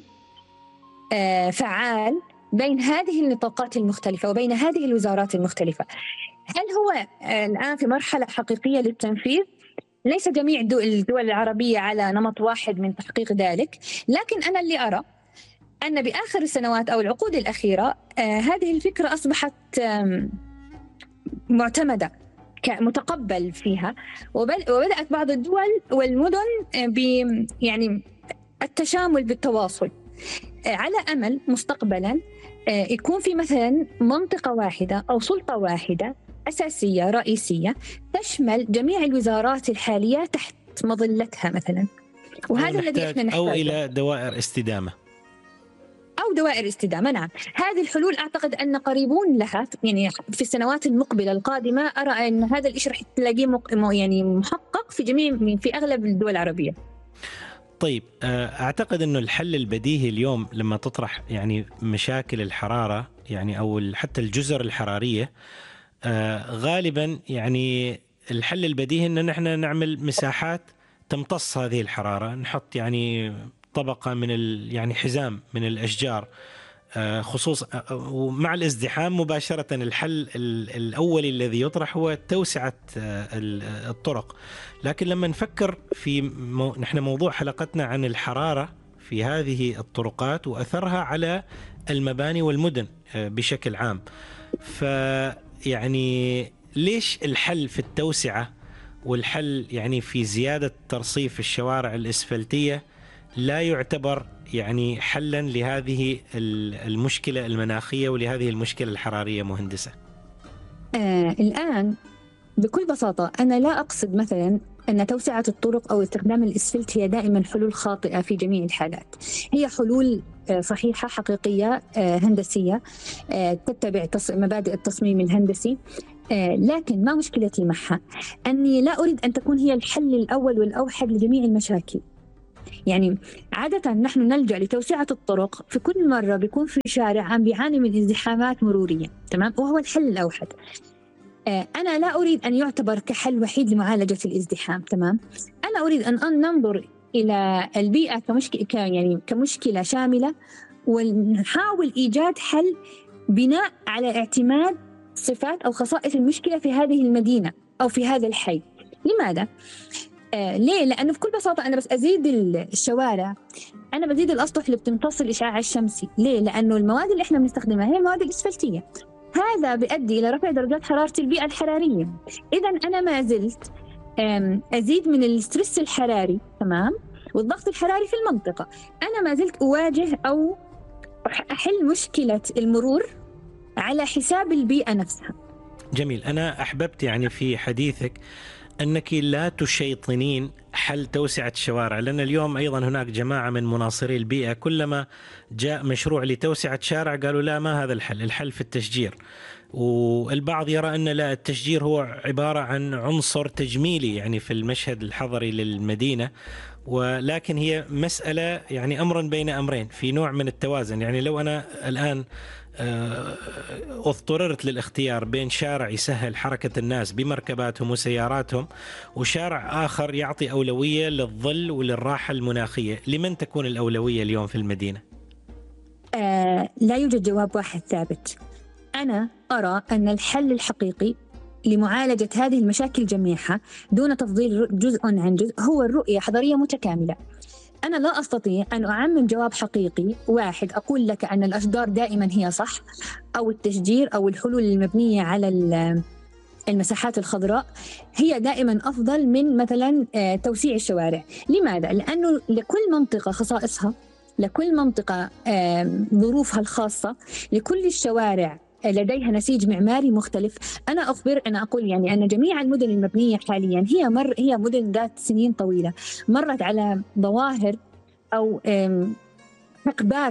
فعال بين هذه النطاقات المختلفة وبين هذه الوزارات المختلفة. هل هو الآن في مرحلة حقيقية للتنفيذ؟ ليس جميع الدول العربية على نمط واحد من تحقيق ذلك، لكن أنا اللي أرى أن بآخر السنوات أو العقود الأخيرة هذه الفكرة أصبحت معتمدة كمتقبل فيها، وبدأت بعض الدول والمدن يعني التشامل بالتواصل، على أمل مستقبلا يكون في مثلا منطقة واحدة أو سلطة واحدة أساسية رئيسية تشمل جميع الوزارات الحالية تحت مظلتها مثلا. وهذا الذي احنا نحتاجه، أو إلى دوائر استدامة. نعم. هذه الحلول أعتقد أن قريبون لها، يعني في السنوات المقبلة القادمة أرى أن هذا الإشي رح تلاقيه يعني محقق في أغلب الدول العربية. طيب، أعتقد أنه الحل البديهي اليوم لما تطرح يعني مشاكل الحرارة، يعني أو حتى الجزر الحرارية، غالبا يعني الحل البديهي أن نحن نعمل مساحات تمتص هذه الحرارة، نحط يعني طبقة من يعني حزام من الأشجار، خصوصا ومع الازدحام مباشرة. الحل الأولي الذي يطرح هو توسعة الطرق. لكن لما نفكر في نحن موضوع حلقتنا عن الحرارة في هذه الطرقات وأثرها على المباني والمدن بشكل عام، فيعني ليش الحل في التوسعة والحل يعني في زيادة ترصيف الشوارع الإسفلتية لا يعتبر يعني حلا لهذه المشكلة المناخية ولهذه المشكلة الحرارية مهندسة؟ الآن بكل بساطة أنا لا أقصد مثلا أن توسعة الطرق أو استخدام الإسفلت هي دائما حلول خاطئة في جميع الحالات. هي حلول صحيحة حقيقية هندسية تتبع مبادئ التصميم الهندسي، لكن ما مشكلتي معها أني لا أريد أن تكون هي الحل الأول والأوحد لجميع المشاكل. يعني عادة نحن نلجأ لتوسعة الطرق في كل مرة بيكون في شارع عم بيعاني من ازدحامات مرورية، تمام، وهو الحل الأوحد. أنا لا أريد أن يعتبر كحل وحيد لمعالجة الازدحام، تمام. أنا أريد أن ننظر إلى البيئة كمشكلة شاملة، ونحاول إيجاد حل بناء على اعتماد صفات أو خصائص المشكلة في هذه المدينة أو في هذا الحي. لماذا؟ ليه؟ لأنه بكل بساطة أنا بس أزيد الشوارع، أنا بزيد الأسطح اللي بتمتص الإشعاع الشمسي. ليه؟ لأنه المواد اللي إحنا بنستخدمها هي المواد الإسفلتية، هذا بيؤدي إلى رفع درجات حرارة البيئة الحرارية. إذا أنا ما زلت أزيد من الستريس الحراري، تمام، والضغط الحراري في المنطقة. أنا ما زلت أواجه أو أحل مشكلة المرور على حساب البيئة نفسها. جميل. أنا أحببت يعني في حديثك أنك لا تشيطنين حل توسعة الشوارع، لأن اليوم أيضا هناك جماعة من مناصري البيئة كلما جاء مشروع لتوسعة شارع قالوا لا، ما هذا الحل، الحل في التشجير. والبعض يرى أن لا، التشجير هو عبارة عن عنصر تجميلي يعني في المشهد الحضري للمدينة، ولكن هي مسألة يعني أمر بين أمرين، في نوع من التوازن. يعني لو أنا الآن اضطررت للاختيار بين شارع يسهل حركة الناس بمركباتهم وسياراتهم وشارع آخر يعطي أولوية للظل وللراحة المناخية، لمن تكون الأولوية اليوم في المدينة؟ لا يوجد جواب واحد ثابت. أنا أرى أن الحل الحقيقي لمعالجة هذه المشاكل جميعها دون تفضيل جزء عن جزء هو الرؤية حضرية متكاملة. أنا لا أستطيع أن أعمم جواب حقيقي واحد أقول لك أن الأشجار دائما هي صح، أو التشجير أو الحلول المبنية على المساحات الخضراء هي دائما أفضل من مثلا توسيع الشوارع. لماذا؟ لأنه لكل منطقة خصائصها، لكل منطقة ظروفها الخاصة، لكل الشوارع لديها نسيج معماري مختلف. أنا أقول يعني أن جميع المدن المبنية حاليا هي مدن ذات سنين طويلة، مرت على ظواهر أو حقبات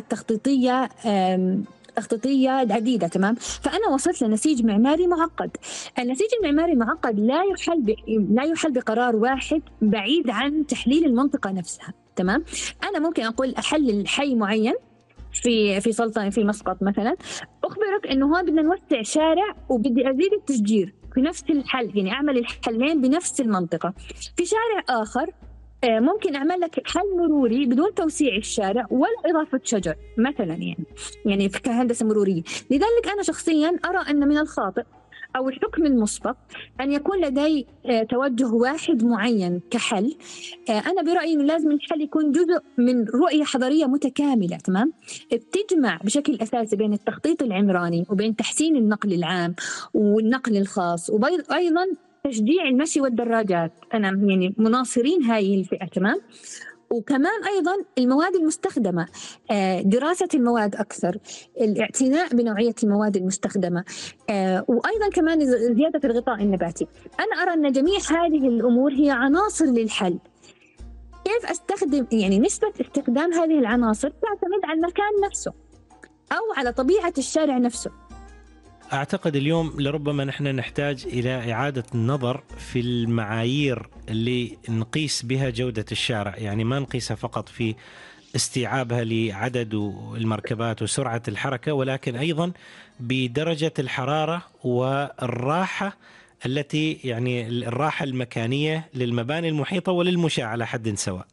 تخطيطية عديدة. تمام. فأنا وصلت لنسيج معماري معقد. النسيج المعماري المعقد لا يحل بقرار واحد بعيد عن تحليل المنطقة نفسها. تمام. أنا ممكن أقول أحلل حي معين في سلطنة في مسقط مثلا، أخبرك إنه هو بدنا نوسع شارع وبدي أزيد التشجير في نفس الحل، يعني أعمل الحلين بنفس المنطقة. في شارع آخر ممكن أعمل لك حل مروري بدون توسيع الشارع ولا إضافة شجر مثلا، يعني كهندسة مرورية. لذلك أنا شخصيا أرى أن من الخاطئ أو الحكم المسبق أن يكون لدي توجه واحد معين كحل. أنا برأيي أنه لازم الحل يكون جزء من رؤية حضرية متكاملة. تمام. بتجمع بشكل أساسي بين التخطيط العمراني وبين تحسين النقل العام والنقل الخاص، وأيضا تشجيع المشي والدراجات. أنا يعني مناصرين هاي الفئة. تمام. وكمان أيضا المواد المستخدمة، دراسة المواد أكثر، الاعتناء بنوعية المواد المستخدمة، وأيضا كمان زيادة الغطاء النباتي. أنا أرى أن جميع هذه الأمور هي عناصر للحل. كيف أستخدم، يعني نسبة استخدام هذه العناصر تعتمد على المكان نفسه أو على طبيعة الشارع نفسه. أعتقد اليوم لربما نحن نحتاج إلى إعادة النظر في المعايير اللي نقيس بها جودة الشارع، يعني ما نقيسها فقط في استيعابها لعدد المركبات وسرعة الحركة، ولكن أيضا بدرجة الحرارة والراحة التي يعني الراحة المكانية للمباني المحيطة وللمشاة على حد سواء.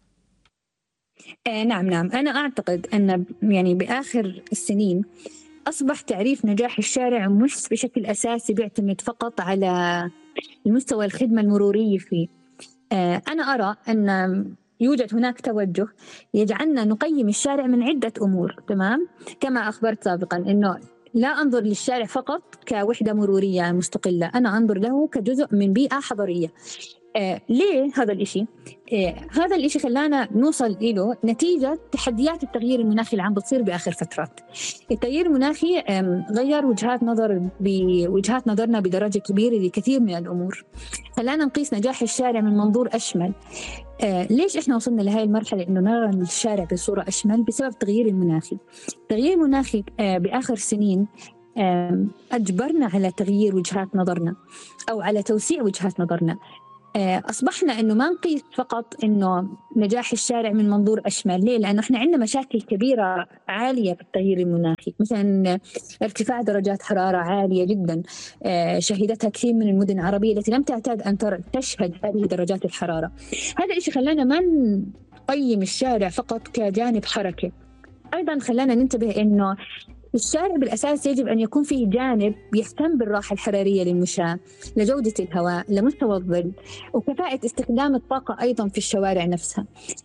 نعم. أنا أعتقد أن يعني بآخر السنين أصبح تعريف نجاح الشارع مش بشكل أساسي بيعتمد فقط على المستوى الخدمة المرورية فيه. أنا أرى أن يوجد هناك توجه يجعلنا نقيم الشارع من عدة أمور. تمام. كما أخبرت سابقا أنه لا أنظر للشارع فقط كوحدة مرورية مستقلة، أنا أنظر له كجزء من بيئة حضرية. ليه هذا الإشي؟ هذا الإشي خلانا نوصل إله نتيجة تحديات التغيير المناخي اللي عم بتصير بآخر فترات. التغيير المناخي غير وجهات نظرنا بدرجة كبيرة لكثير من الأمور، خلانا نقيس نجاح الشارع من منظور أشمل. ليش إحنا وصلنا لهذه المرحلة إنه نرى الشارع بصورة أشمل؟ بسبب التغيير المناخي. التغيير المناخي بآخر سنين أجبرنا على تغيير وجهات نظرنا أو على توسيع وجهات نظرنا. أصبحنا إنه ما نقيس فقط إنه نجاح الشارع من منظور أشمل. ليه؟ لأنه إحنا عندنا مشاكل كبيرة عالية بالتغيير المناخي، مثلا ارتفاع درجات حرارة عالية جدا شهدتها كثير من المدن العربية التي لم تعتاد أن تشهد هذه درجات الحرارة. هذا الشيء خلانا ما نقيم الشارع فقط كجانب حركة، أيضا خلانا ننتبه إنه الشارع بالأساس يجب أن يكون فيه جانب يهتم بالراحة الحرارية للمشاة، لجودة الهواء، لمستوى الظل، وكفاءة استخدام الطاقة أيضا في الشوارع نفسها.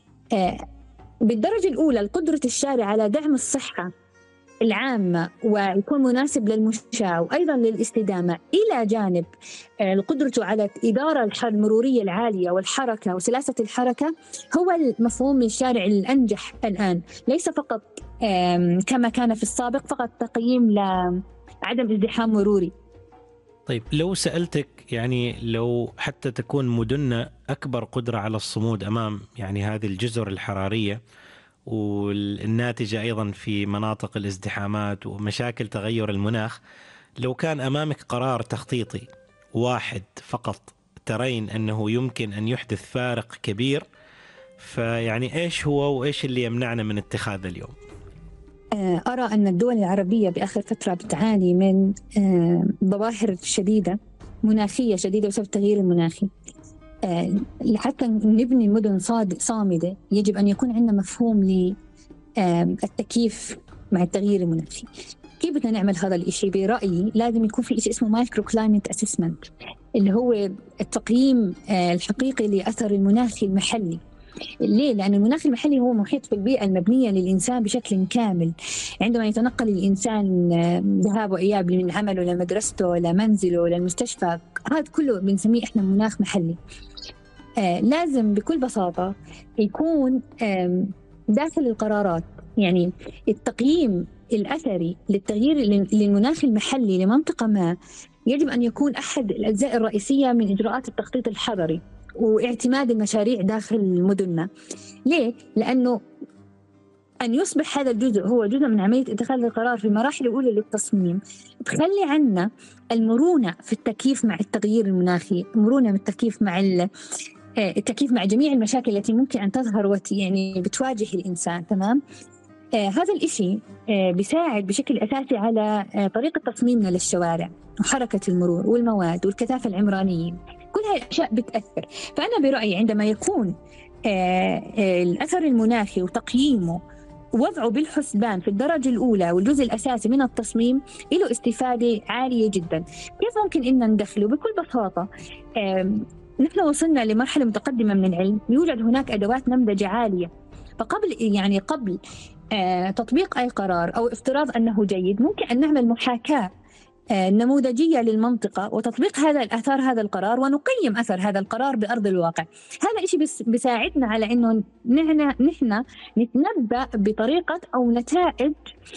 بالدرجة الأولى قدرة الشارع على دعم الصحة العامة ويكون مناسب للمشاة وأيضا للاستدامة، إلى جانب قدرته على إدارة المرورية العالية والحركة وسلاسة الحركة، هو المفهوم الشارع الأنجح الآن. ليس فقط كما كان في السابق فقط تقييم لعدم ازدحام مروري. طيب لو سألتك يعني لو حتى تكون مدننا أكبر قدرة على الصمود أمام يعني هذه الجزر الحرارية والناتجة أيضا في مناطق الازدحامات ومشاكل تغير المناخ، لو كان أمامك قرار تخطيطي واحد فقط ترين أنه يمكن أن يحدث فارق كبير، فيعني إيش هو وإيش اللي يمنعنا من اتخاذه اليوم؟ أرى أن الدول العربية بآخر فترة بتعاني من ظواهر شديدة مناخية شديدة بسبب التغيير المناخي. لحتى نبني مدن صامدة يجب أن يكون عندنا مفهوم للتكييف مع التغيير المناخي. كيف بدنا نعمل هذا الإشي؟ برأيي لازم يكون في إشي اسمه مايكرو كلايمت أسسمنت، اللي هو التقييم الحقيقي لأثر المناخي المحلي. ليه؟ لأن المناخ المحلي هو محيط بالبيئة المبنية للإنسان بشكل كامل. عندما يتنقل الإنسان ذهاب وإياب من عمله لمدرسته لمنزله للمستشفى، هذا كله بنسميه إحنا مناخ محلي. لازم بكل بساطة يكون داخل القرارات، يعني التقييم الأثري للتغيير للمناخ المحلي لمنطقة ما يجب أن يكون أحد الأجزاء الرئيسية من إجراءات التخطيط الحضري واعتماد المشاريع داخل مدننا. ليه؟ لأنه أن يصبح هذا الجزء هو جزء من عملية اتخاذ القرار في المراحل الأولى للتصميم، تخلي عنا المرونة في التكييف مع التغيير المناخي، مرونة من التكييف مع التكييف مع جميع المشاكل التي ممكن أن تظهر يعني بتواجه الإنسان. تمام؟ هذا الإشي بيساعد بشكل أساسي على طريقة تصميمنا للشوارع وحركة المرور والمواد والكثافة العمرانية. كل هاي الأشياء بتأثر. فأنا برأيي عندما يكون الأثر المناخي وتقييمه وضعه بالحسبان في الدرجة الأولى والجزء الأساسي من التصميم له استفادة عالية جدا. كيف ممكن إن ندخله؟ بكل بساطة نحن وصلنا لمرحلة متقدمة من العلم، يوجد هناك أدوات نمذجة عالية. فقبل قبل تطبيق أي قرار أو افتراض أنه جيد، ممكن أن نعمل محاكاة نموذجية للمنطقة وتطبيق هذا القرار ونقيم أثر هذا القرار بأرض الواقع. هذا إشي بيساعدنا على إنه نحن نتنبأ بطريقة أو نتائج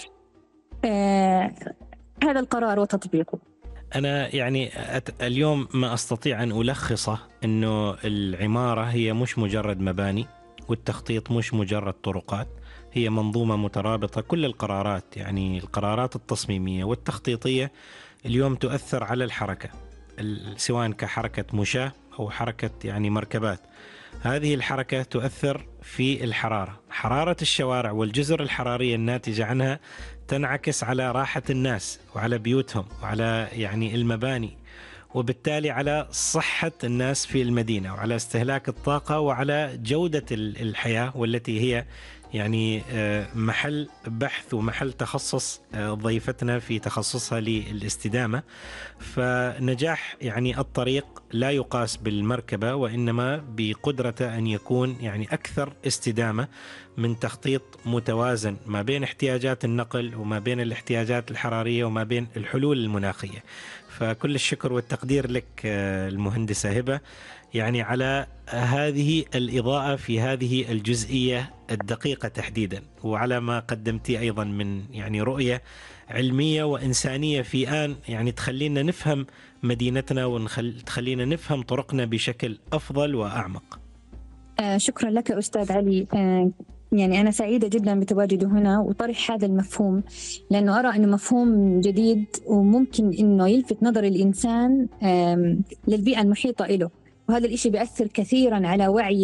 هذا القرار وتطبيقه. أنا يعني اليوم ما أستطيع أن ألخصه إنه العمارة هي مش مجرد مباني، والتخطيط مش مجرد طرقات، هي منظومة مترابطة. كل القرارات، يعني القرارات التصميمية والتخطيطية اليوم تؤثر على الحركة، سواء كحركة مشاة أو حركة يعني مركبات. هذه الحركة تؤثر في الحرارة، حرارة الشوارع والجزر الحرارية الناتجة عنها تنعكس على راحة الناس وعلى بيوتهم وعلى يعني المباني، وبالتالي على صحة الناس في المدينة وعلى استهلاك الطاقة وعلى جودة الحياة، والتي هي يعني محل بحث ومحل تخصص ضيفتنا في تخصصها للاستدامة. فنجاح يعني الطريق لا يقاس بالمركبة، وإنما بقدرته أن يكون يعني أكثر استدامة من تخطيط متوازن ما بين احتياجات النقل وما بين الاحتياجات الحرارية وما بين الحلول المناخية. فكل الشكر والتقدير لك المهندسة هبة، يعني على هذه الإضاءة في هذه الجزئية الدقيقة تحديدا، وعلى ما قدمتي أيضا من يعني رؤية علمية وإنسانية في آن يعني تخلينا نفهم مدينتنا وتخلينا نفهم طرقنا بشكل أفضل وأعمق. شكرا لك أستاذ علي. يعني أنا سعيدة جدا بتواجده هنا وطرح هذا المفهوم، لأنه أرى أنه مفهوم جديد وممكن أنه يلفت نظر الإنسان للبيئة المحيطة له، وهذا الإشي بيأثر كثيرا على وعي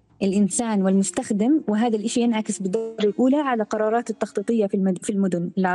الإنسان والمستخدم، وهذا الإشي ينعكس بالدرجة الأولى على قرارات التخطيطية في المدن العربية.